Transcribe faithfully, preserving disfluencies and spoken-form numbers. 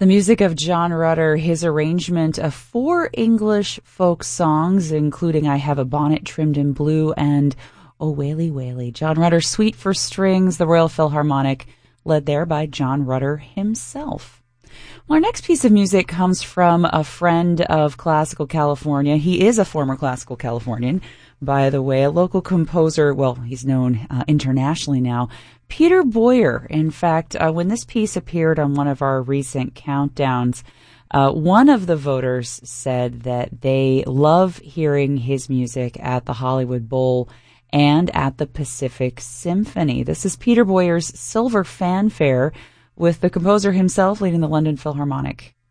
The music of John Rutter, his arrangement of four English folk songs, including I Have a Bonnet Trimmed in Blue and Oh Waly Waly. John Rutter, Suite for Strings, the Royal Philharmonic, led there by John Rutter himself. Well, our next piece of music comes from a friend of Classical California. He is a former Classical Californian, by the way, a local composer. Well, he's known uh, internationally now, Peter Boyer. In fact, uh, when this piece appeared on one of our recent countdowns, uh, one of the voters said that they love hearing his music at the Hollywood Bowl and at the Pacific Symphony. This is Peter Boyer's Silver Fanfare, with the composer himself leading the London Philharmonic.